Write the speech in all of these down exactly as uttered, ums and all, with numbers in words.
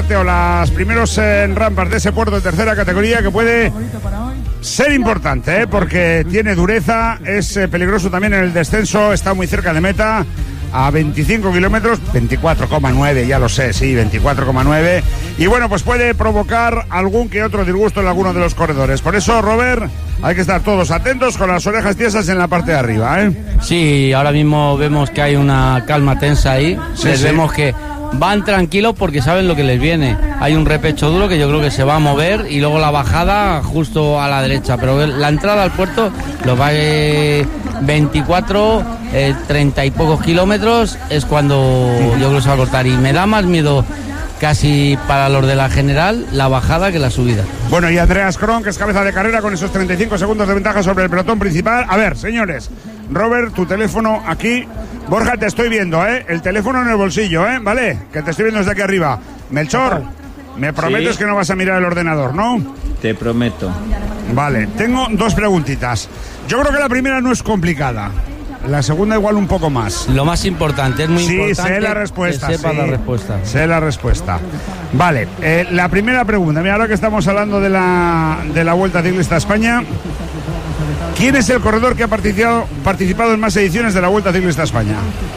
parte o las primeros eh, rampas de ese puerto de tercera categoría que puede ser importante, ¿eh? Porque tiene dureza, es eh, peligroso también en el descenso, está muy cerca de meta, a veinticinco kilómetros, veinticuatro coma nueve, ya lo sé, sí, veinticuatro coma nueve, y bueno, pues puede provocar algún que otro disgusto en alguno de los corredores. Por eso, Robert, hay que estar todos atentos con las orejas tiesas en la parte de arriba, ¿eh? Sí, ahora mismo vemos que hay una calma tensa ahí, sí, les sí. vemos que van tranquilos porque saben lo que les viene. Hay un repecho duro que yo creo que se va a mover y luego la bajada justo a la derecha, pero la entrada al puerto lo va a veinticuatro, eh, treinta y pocos kilómetros es cuando yo creo que se va a cortar, y me da más miedo casi para los de la general la bajada que la subida. Bueno, y Andreas Kron, que es cabeza de carrera con esos treinta y cinco segundos de ventaja sobre el pelotón principal. A ver, señores, Robert, tu teléfono aquí. Borja, te estoy viendo, ¿eh? El teléfono en el bolsillo, ¿eh? ¿Vale? Que te estoy viendo desde aquí arriba. Melchor, me prometes sí. que no vas a mirar el ordenador, ¿no? Te prometo. Vale, tengo dos preguntitas. Yo creo que la primera no es complicada. La segunda igual un poco más. Lo más importante, es muy sí, importante. Sí, sé la respuesta. Que sepa sí, la respuesta. Sé la respuesta. Vale, eh, la primera pregunta. Mira, ahora que estamos hablando de la, de la Vuelta Ciclista a España, ¿quién es el corredor que ha participado, participado en más ediciones de la Vuelta Ciclista a España?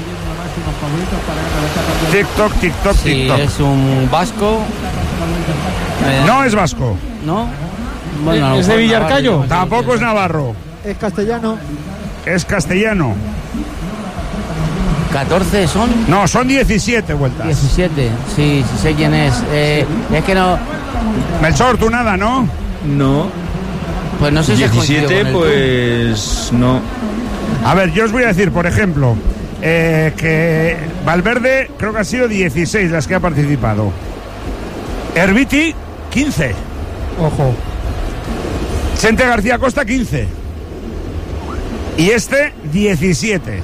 TikTok, TikTok, sí, TikTok. Es un vasco. No es vasco. ¿No? Bueno, ¿es de Villarcayo? Navarro. Tampoco es navarro. Es castellano. Es castellano. ¿catorce son? No, son diecisiete vueltas. diecisiete, sí, sí sé quién es. Eh, es que no... Melchor, tú nada, ¿no? No. Pues no sé si diecisiete, pues no. A ver, yo os voy a decir, por ejemplo, eh, que Valverde creo que ha sido dieciséis las que ha participado. Herbiti, quince. Ojo. Chente García Costa, quince. Y este, diecisiete.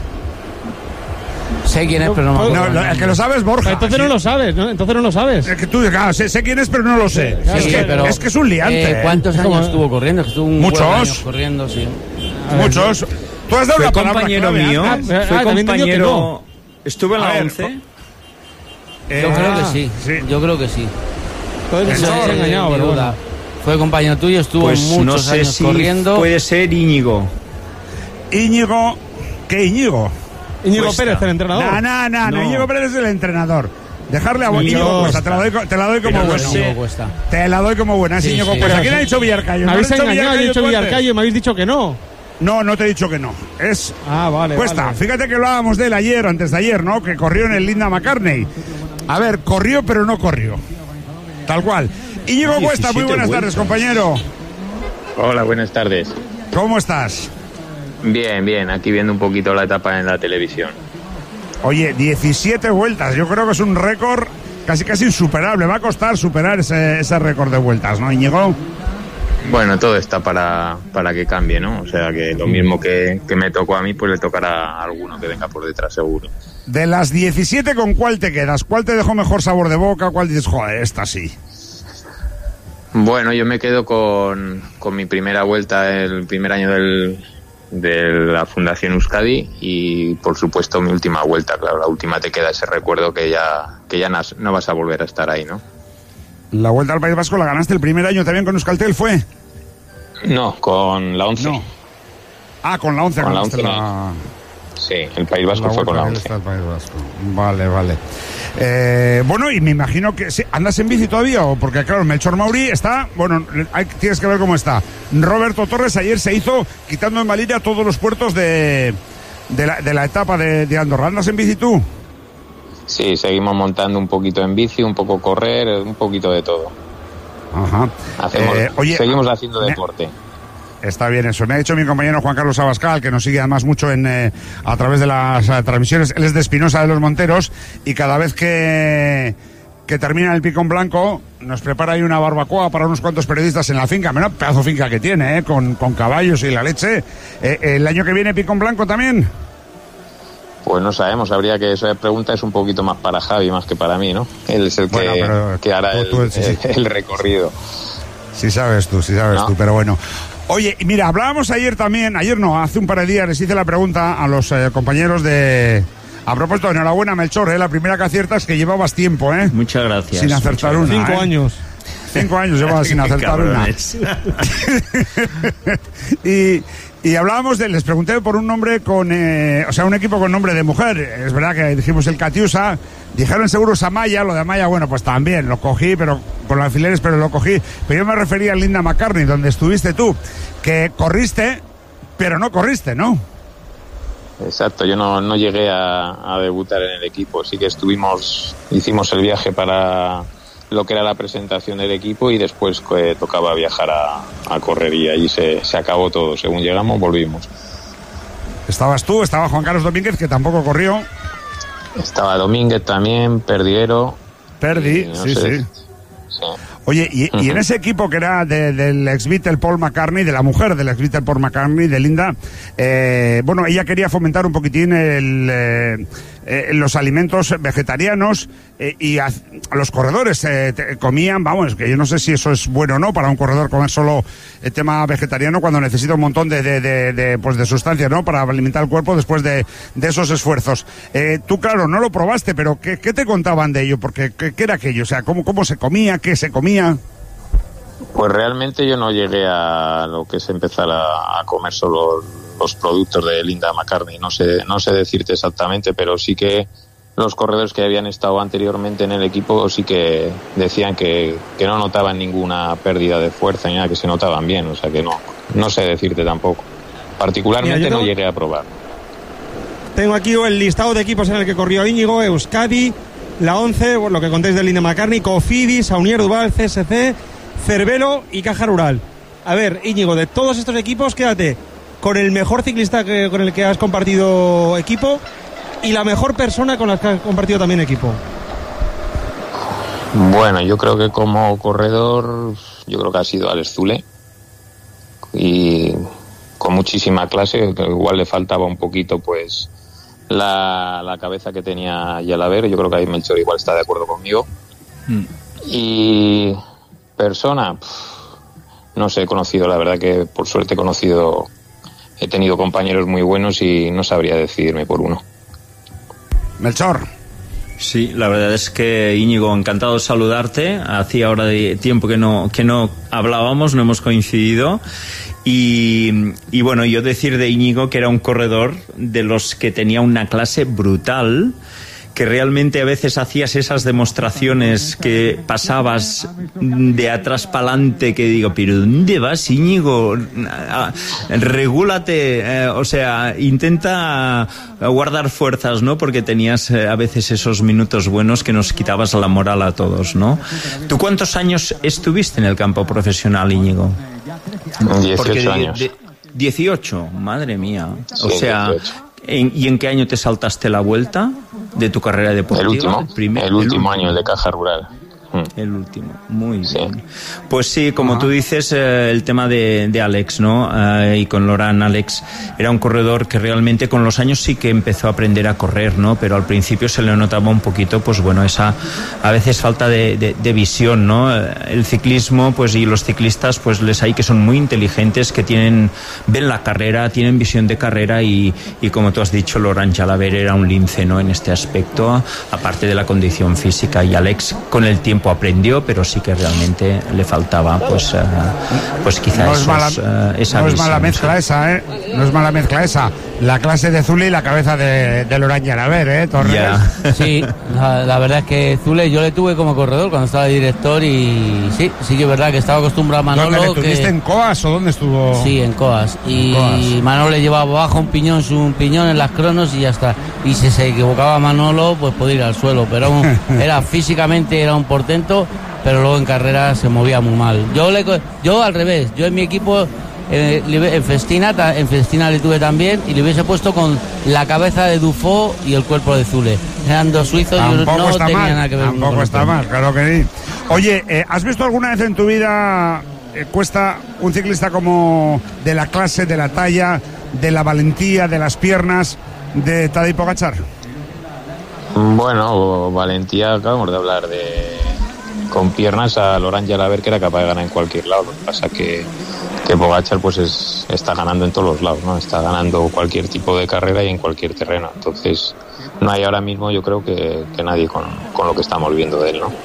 Sé quién es, pero no me acuerdo. No, el que lo sabes, Borja. Entonces sí. no lo sabes, ¿no? Entonces no lo sabes. Es que tú, claro, sé, sé quién es, pero no lo sé. Sí, es, que, pero, es que es un liante. Eh, ¿Cuántos ¿eh? años ¿Cómo? estuvo corriendo? Estuvo un Muchos. años corriendo, sí. Muchos. Tú has dado Fue la palabra compañero clave, mío. ah, Fue ah, compañero. No. Estuvo en la ver, once. Eh, Yo creo ah, que sí. sí. Yo creo que sí. Entonces Eso se es ha engañado, pero duda. bueno. Fue compañero tuyo, estuvo Pues muchos no sé años si corriendo. puede ser Íñigo. Íñigo. ¿Qué Íñigo? Íñigo Cuesta. Pérez, el entrenador. No, no, no, No. Íñigo Pérez es el entrenador. Dejarle a Íñigo Íñigo Cuesta, Cuesta. te la doy, co- te la doy como Pero no buena. sé. Íñigo Cuesta. Te la doy como buena, es Sí, Íñigo sí. Cuesta. Pero ¿Quién sí. ha dicho Villarcayo? Me ¿No habéis ha dicho engañado, yo he dicho tú antes? Villarcayo y me habéis dicho que no. No, no te he dicho que no. Es Ah, vale, Cuesta. vale. Fíjate que hablábamos de él ayer, antes de ayer, ¿no? Que corrió en el Linda McCartney. A ver, corrió pero no corrió. Tal cual. Íñigo Cuesta, muy buenas vueltas. tardes, compañero. Hola, buenas tardes. ¿Cómo estás? Bien, bien, aquí viendo un poquito la etapa en la televisión. Oye, diecisiete vueltas. Yo creo que es un récord casi casi insuperable. Va a costar superar ese, ese récord de vueltas, ¿no, Íñigo? Bueno, todo está para, para que cambie, ¿no? O sea, que lo mismo que, que me tocó a mí, pues le tocará a alguno que venga por detrás, seguro. De las diecisiete, ¿con cuál te quedas? ¿Cuál te dejó mejor sabor de boca? ¿Cuál dices, joder, esta sí? Bueno, yo me quedo con, con mi primera vuelta, el primer año del, de la Fundación Euskadi y, por supuesto, mi última vuelta. Claro, la última te queda ese recuerdo que ya, que ya no, no vas a volver a estar ahí, ¿no? La Vuelta al País Vasco la ganaste el primer año también con Euskaltel, ¿fue? No, con la once. No. Ah, con la once. Con la ganaste once, la... Sí, el País Vasco la fue con la Vuelta once. al País Vasco. Vale, vale. Eh, bueno, y me imagino que... ¿sí? ¿Andas en bici todavía? O porque, claro, Melchor Mauri está... Bueno, hay, tienes que ver cómo está. Roberto Torres ayer se hizo quitando en Malilla todos los puertos de, de, la, de la etapa de, de Andorra. ¿Andas en bici tú? Sí, seguimos montando un poquito en bici, un poco correr, un poquito de todo. Ajá. Hacemos, Eh, oye, seguimos haciendo me- deporte. Está bien eso. Me ha dicho mi compañero Juan Carlos Abascal, que nos sigue además mucho en eh, a través de las eh, transmisiones. Él es de Espinosa de los Monteros y cada vez que, que termina el Picón Blanco nos prepara ahí una barbacoa para unos cuantos periodistas en la finca. Menos pedazo finca que tiene, eh, con, con caballos y la leche. Eh, ¿El año que viene Picón Blanco también? Pues no sabemos, habría que esa pregunta es un poquito más para Javi más que para mí, ¿no? Él es el que, Bueno, pero que hará tú- tú- el, sí, sí. el recorrido. Sí sabes tú, sí sabes No. tú, pero bueno. Oye, y mira, hablábamos ayer también, ayer no, hace un par de días les hice la pregunta a los eh, compañeros de A propósito, enhorabuena, Melchor, ¿eh? La primera que aciertas, que llevabas tiempo, ¿eh? Muchas gracias. Sin acertar una. Cinco ¿eh? años. Cinco años llevaba sin acertar una. y, y hablábamos de, les pregunté por un nombre con, eh, o sea, un equipo con nombre de mujer. Es verdad que dijimos el Catiusa, dijeron seguros Amaya, lo de Amaya, bueno, pues también lo cogí, pero con los alfileres, pero lo cogí. Pero yo me refería a Linda McCartney, donde estuviste tú, que corriste, pero no corriste, ¿no? Exacto, yo no, no llegué a, a debutar en el equipo, sí que estuvimos, hicimos el viaje para lo que era la presentación del equipo y después eh, tocaba viajar a, a correr y ahí se, se acabó todo. Según llegamos, volvimos. Estabas tú, estaba Juan Carlos Domínguez, que tampoco corrió. Estaba Domínguez también, Perdiero. Perdi, no sí, sé, sí. sí. Oye, y, uh-huh. y en ese equipo que era de, del ex Beatle Paul McCartney, de la mujer del ex Beatle Paul McCartney, de Linda, eh, bueno, ella quería fomentar un poquitín el, eh, eh, los alimentos vegetarianos eh, y a, a los corredores eh, te, comían, vamos, que yo no sé si eso es bueno o no para un corredor comer solo el tema vegetariano cuando necesita un montón de, de, de, de, pues de sustancias, ¿no? Para alimentar el cuerpo después de, de esos esfuerzos. Eh, tú, claro, no lo probaste, pero ¿qué, qué te contaban de ello? Porque, ¿qué, qué era aquello? O sea, ¿cómo, cómo se comía? ¿Qué se comía? Pues realmente yo no llegué a lo que es empezar a, a comer solo los productos de Linda McCartney, no sé, no sé decirte exactamente, pero sí que los corredores que habían estado anteriormente en el equipo sí que decían que, que no notaban ninguna pérdida de fuerza ni nada, que se notaban bien, o sea que no, no sé decirte tampoco. Particularmente Mira, tengo... no llegué a probar. Tengo aquí el listado de equipos en el que corrió Íñigo: Euskadi, la once, lo que contéis de Linda McCartney, Cofidis, Saunier Duval, C S C, Cervelo y Caja Rural. A ver, Íñigo, de todos estos equipos, quédate con el mejor ciclista que, con el que has compartido equipo y la mejor persona con la que has compartido también equipo. Bueno, yo creo que como corredor, yo creo que ha sido Alex Zule, y con muchísima clase, que igual le faltaba un poquito, pues, la, la cabeza que tenía Yalaber. Yo creo que ahí Melchor igual está de acuerdo conmigo. Mm. Y persona, pff, no sé, he conocido, la verdad que por suerte he conocido, he tenido compañeros muy buenos y no sabría decidirme por uno. Melchor. Sí, la verdad es que, Íñigo, encantado de saludarte. Hacía ahora de tiempo que no, que no hablábamos, no hemos coincidido. Y, y bueno, yo decir de Íñigo que era un corredor de los que tenía una clase brutal, que realmente a veces hacías esas demostraciones que pasabas de atrás para adelante, que digo, pero ¿dónde vas, Íñigo? Regúlate, eh, o sea, intenta guardar fuerzas, ¿no? Porque tenías eh, a veces esos minutos buenos que nos quitabas la moral a todos, ¿no? ¿Tú cuántos años estuviste en el campo profesional, Íñigo? dieciocho años. De, dieciocho, madre mía. Sí, o sea, ¿en, ¿y en qué año te saltaste la vuelta de tu carrera deportiva? El último, el, primer, el último el año, el de Caja Rural. El último, muy sí. bien. Pues sí, como tú dices, eh, el tema de, de Alex, ¿no? Eh, y con Loran, Alex era un corredor que realmente con los años sí que empezó a aprender a correr, ¿no? Pero al principio se le notaba un poquito, pues bueno, esa a veces falta de, de, de visión, ¿no? El ciclismo, pues, y los ciclistas, pues les hay que son muy inteligentes, que tienen, ven la carrera, tienen visión de carrera y, y como tú has dicho, Loran Jalaber era un lince, ¿no? En este aspecto, aparte de la condición física, y Alex con el tiempo aprendió, pero sí que realmente le faltaba, pues, uh, pues quizás no es mala, uh, esa no es visión, mala mezcla, sí. esa, ¿eh? No es mala mezcla esa. La clase de Zule y la cabeza de, de Loran Jalaber, ¿eh, Torres? Yeah. Sí, la, la verdad es que Zule yo le tuve como corredor cuando estaba de director y sí, sí que es verdad que estaba acostumbrado a Manolo. ¿Dónde le tuviste, que... en Coas o dónde estuvo? Sí, en Coas. Y en Coas. Manolo le llevaba abajo un piñón, un piñón en las cronos y ya está. Y si se equivocaba Manolo, pues podía ir al suelo. Pero un, era físicamente era un portento, pero luego en carrera se movía muy mal. Yo le, yo al revés, yo en mi equipo eh, en Festina, en Festina le tuve también y le hubiese puesto con la cabeza de Dufo y el cuerpo de Zule. Eran dos suizos y no tenía mal, nada que ver. Tampoco está mal, claro que sí. Oye, eh, ¿has visto alguna vez en tu vida eh, cuesta un ciclista como de la clase, de la talla, de la valentía, de las piernas de Tadej Pogačar? Bueno, valentía, acabamos de hablar de con piernas a Loran Jalaber, que era capaz de ganar en cualquier lado. Lo que pasa que que Pogačar pues es, está ganando en todos los lados, ¿no? Está ganando cualquier tipo de carrera y en cualquier terreno. Entonces, no hay ahora mismo, yo creo que, que nadie con, con lo que estamos viendo de él, ¿no?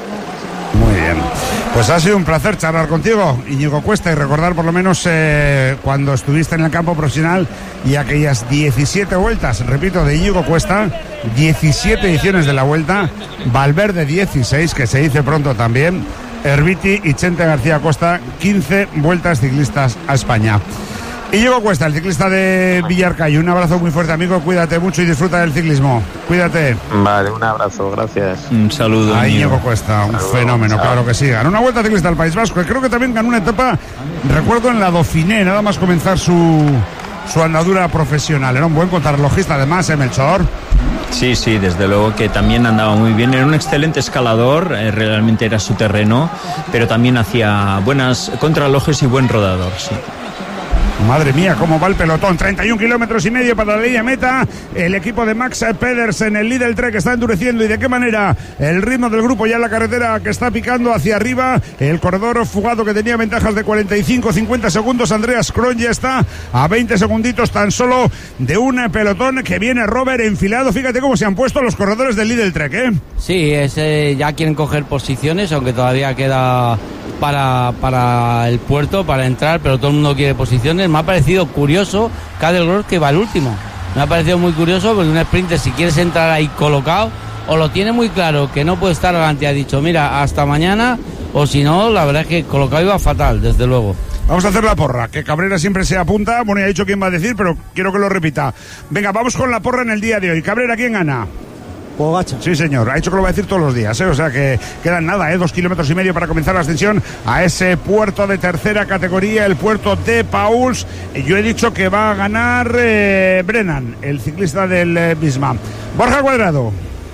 Muy bien, pues ha sido un placer charlar contigo, Íñigo Cuesta, y recordar por lo menos eh, cuando estuviste en el campo profesional y aquellas diecisiete vueltas, repito, de Íñigo Cuesta, diecisiete ediciones de la Vuelta, Valverde dieciséis, que se dice pronto también, Herbiti y Chente García Costa, quince vueltas ciclistas a España. Íñigo Cuesta, el ciclista de Villarcayo, un abrazo muy fuerte, amigo, cuídate mucho y disfruta del ciclismo, cuídate. Vale, un abrazo, gracias. Un saludo. A Íñigo Cuesta, un Saludo, fenómeno, chao. claro que sí. Ganó una Vuelta Ciclista al País Vasco y creo que también ganó una etapa, recuerdo, en la Dauphiné, nada más comenzar su, su andadura profesional. Era un buen contrarrelojista además, ¿eh, Melchor? Sí, sí, desde luego que también andaba muy bien. Era un excelente escalador, eh, realmente era su terreno, pero también hacía buenas contrarrelojes y buen rodador, sí. Madre mía, cómo va el pelotón. treinta y un kilómetros y medio para la línea meta. El equipo de Max Pedersen, el líder Trek, está endureciendo. ¿Y de qué manera? El ritmo del grupo ya en la carretera que está picando hacia arriba. El corredor fugado que tenía ventajas de cuarenta y cinco cincuenta segundos. Andreas Kron ya está a veinte segunditos tan solo de un pelotón que viene Robert enfilado. Fíjate cómo se han puesto los corredores del líder Trek, ¿eh? Sí, es, eh, ya quieren coger posiciones, aunque todavía queda para, para el puerto, para entrar, pero todo el mundo quiere posiciones. Me ha parecido curioso Cadel que va el último. Me ha parecido muy curioso porque un sprinter, si quieres entrar ahí colocado, o lo tiene muy claro que no puede estar adelante, ha dicho mira, hasta mañana, o si no, la verdad es que colocado iba fatal, desde luego. Vamos a hacer la porra, que Cabrera siempre se apunta. Bueno, ya ha dicho quién va a decir, pero quiero que lo repita. Venga, vamos con la porra en el día de hoy. Cabrera, ¿quién gana? Pogačar. Sí, señor, ha dicho que lo va a decir todos los días, ¿eh? O sea que quedan nada, ¿eh? Dos kilómetros y medio para comenzar la ascensión a ese puerto de tercera categoría, el puerto de Pauls. Yo he dicho que va a ganar eh, Brennan, el ciclista del eh, Bisma. Borja Cuadrado.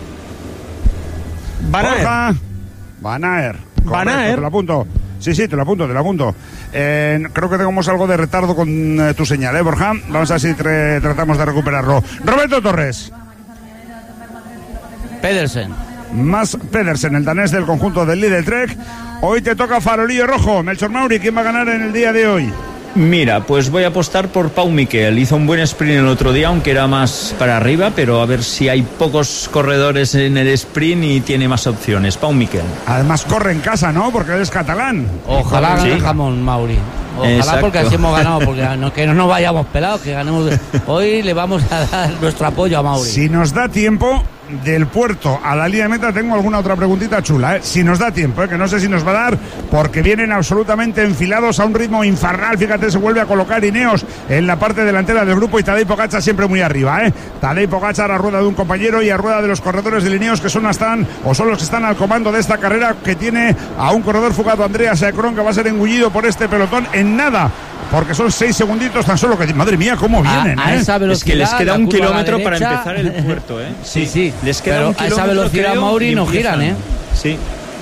Van Aert. Borja. Van Aert. Van Correcto, Aert. te lo apunto. Sí, sí, te lo apunto, te lo apunto. Eh, creo que tenemos algo de retardo con eh, tu señal, ¿eh, Borja? Vamos a ver si tre- tratamos de recuperarlo. Roberto Torres. Pedersen. Más Pedersen, el danés del conjunto del líder Trek. Hoy te toca farolillo rojo. Melchor Mauri, ¿quién va a ganar en el día de hoy? Mira, pues voy a apostar por Pau Miquel. Hizo un buen sprint el otro día, aunque era más para arriba, pero a ver si hay pocos corredores en el sprint y tiene más opciones. Pau Miquel. Además corre en casa, ¿no? Porque él es catalán. Ojalá Sí. gane jamón, Mauri. Ojalá, Exacto. porque así hemos ganado, porque no, que no nos vayamos pelados, que ganemos. Hoy le vamos a dar nuestro apoyo a Mauri. Si nos da tiempo, del puerto a la línea de meta tengo alguna otra preguntita chula, ¿eh? Si nos da tiempo, ¿eh? Que no sé si nos va a dar, porque vienen absolutamente enfilados a un ritmo infernal. Fíjate, se vuelve a colocar Ineos en la parte delantera del grupo y Tadej Pogačar siempre muy arriba, ¿eh? Tadej Pogačar a rueda de un compañero y a rueda de los corredores del Ineos, que son, están, o son los que están al comando de esta carrera, que tiene a un corredor fugado, Andreas Kron, que va a ser engullido por este pelotón en nada, porque son seis segunditos tan solo que... Madre mía, cómo vienen, a, a ¿eh? esa velocidad, Es que les queda la un curva a la kilómetro para derecha. empezar el puerto, ¿eh? Sí, sí, Les queda pero un a esa kilómetro, velocidad, creo, Mauri, y no empiezan. giran, ¿eh? Sí.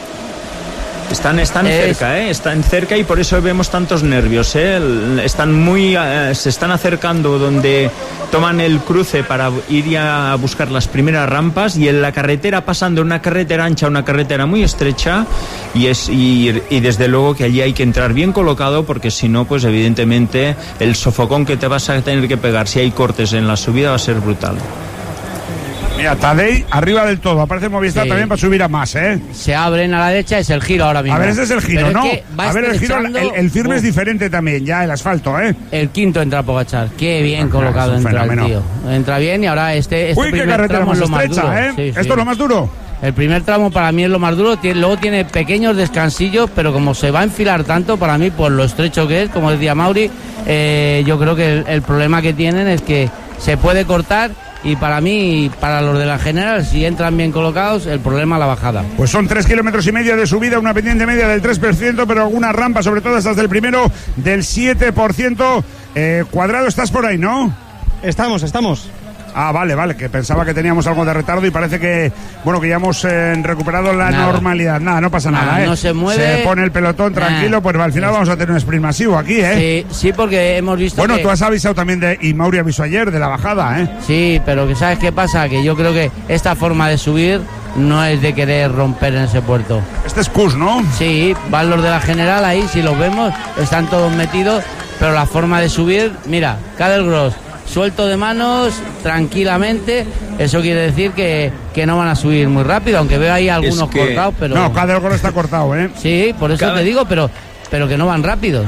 Están, están Es- cerca, ¿eh? Están cerca y por eso vemos tantos nervios, ¿eh? El- Están muy... eh, se están acercando donde toman el cruce para ir ya a buscar las primeras rampas, y en la carretera pasan de una carretera ancha a una carretera muy estrecha, y es y, y desde luego que allí hay que entrar bien colocado, porque si no, pues evidentemente el sofocón que te vas a tener que pegar si hay cortes en la subida va a ser brutal. Mira, Tadej arriba del todo. Aparece Movistar Sí. también para subir a más, ¿eh? Se abren a la derecha, es el giro ahora mismo. A ver, ese es el giro, Pero ¿no? es que va A ver, el giro, el, estrechando- el firme es Uf. diferente también, ya, el asfalto, ¿eh? El quinto entra Pogačar. Qué bien Ah, colocado es un entra el fenómeno. tío. Entra bien y ahora este, este Uy, qué primer carretera tramo más es lo más estrecha, duro. ¿eh? Sí, Esto sí. es lo más duro. El primer tramo para mí es lo más duro, tiene- luego tiene pequeños descansillos, pero como se va a enfilar tanto, para mí, por lo estrecho que es, como decía Mauri, eh, yo creo que el, el problema que tienen es que se puede cortar, y para mí, para los de la general, si entran bien colocados, el problema es la bajada. Pues son tres kilómetros y medio de subida, una pendiente media del tres por ciento, pero algunas rampas, sobre todo estas del primero, del siete por ciento. Eh, Cuadrado, estás por ahí, ¿no? Estamos, estamos. Ah, vale, vale, que pensaba que teníamos algo de retardo y parece que, bueno, que ya hemos eh, recuperado la Nada. normalidad. Nada, no pasa nada, Nada, ¿eh? no se mueve. Se pone el pelotón Nada. tranquilo, pues al final Es- vamos a tener un sprint masivo aquí, ¿eh? Sí, sí, porque hemos visto Bueno, que... tú has avisado también de, y Mauri avisó ayer, de la bajada, ¿eh? Sí, pero que ¿sabes qué pasa? Que yo creo que esta forma de subir no es de querer romper en ese puerto. Este es Cus, ¿no? Sí, van los de la general ahí, si los vemos, están todos metidos, pero la forma de subir, mira, Cadel Gross suelto de manos, tranquilamente. Eso quiere decir que, que no van a subir muy rápido, aunque veo ahí algunos que... cortados, pero... No, cada uno está cortado, ¿eh? Sí, por eso Cada... te digo, pero, pero que no van rápidos.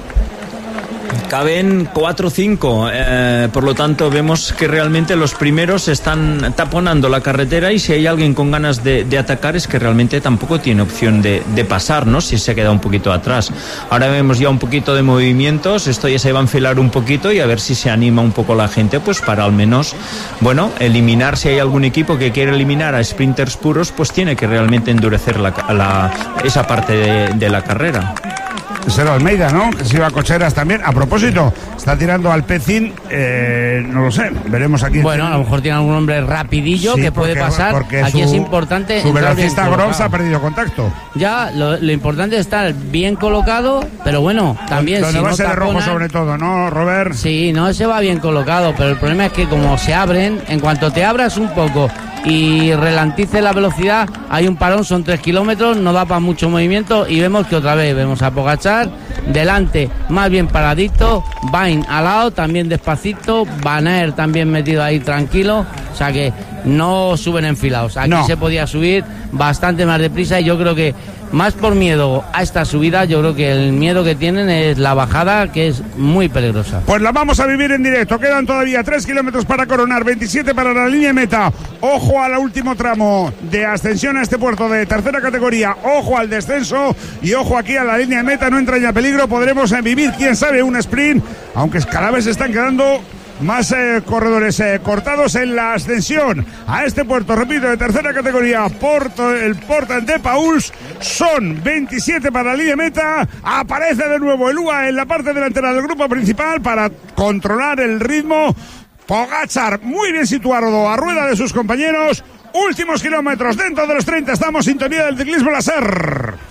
Caben cuatro o cinco, eh, por lo tanto vemos que realmente los primeros están taponando la carretera y si hay alguien con ganas de, de atacar es que realmente tampoco tiene opción de, de pasar, ¿no? Si se queda un poquito atrás. Ahora vemos ya un poquito de movimientos, esto ya se va a enfilar un poquito y a ver si se anima un poco la gente, pues para al menos, bueno, eliminar, si hay algún equipo que quiere eliminar a sprinters puros, pues tiene que realmente endurecer la, la, esa parte de, de la carrera. Será Almeida, ¿no? Que se iba a Cocheras también. A propósito, está tirando al Pecín, eh, no lo sé, veremos aquí. Bueno, a lo mejor tiene algún hombre rapidillo sí, que puede porque, pasar. Porque aquí su, es importante. Su velocista Groves ha perdido contacto. Ya, lo, lo importante es estar bien colocado, pero bueno, también. Donde si va no a ser taponan, rojo sobre todo, ¿no, Robert? Sí, no se va bien colocado, pero el problema es que como se abren, en cuanto te abras un poco y relantice la velocidad, hay un parón, son tres kilómetros, no da para mucho movimiento y vemos que otra vez vemos a Pogačar delante, más bien paradito, Vain al lado, también despacito, Van Aert también metido ahí tranquilo, o sea que no suben enfilados, aquí no. Se podía subir bastante más deprisa y yo creo que más por miedo a esta subida, yo creo que el miedo que tienen es la bajada, que es muy peligrosa. Pues la vamos a vivir en directo, quedan todavía tres kilómetros para coronar, veintisiete para la línea de meta, ojo al último tramo de ascensión a este puerto de tercera categoría, ojo al descenso y ojo aquí a la línea de meta, no entraña peligro, podremos vivir, quién sabe, un sprint, aunque cada vez se están quedando más eh, corredores eh, cortados en la ascensión a este puerto, repito, de tercera categoría, Porto, el Portal de Pauls, son veintisiete para la línea de meta, aparece de nuevo el U A E en la parte delantera del grupo principal para controlar el ritmo, Pogačar muy bien situado a rueda de sus compañeros, últimos kilómetros dentro de los treinta, estamos en sintonía del ciclismo láser.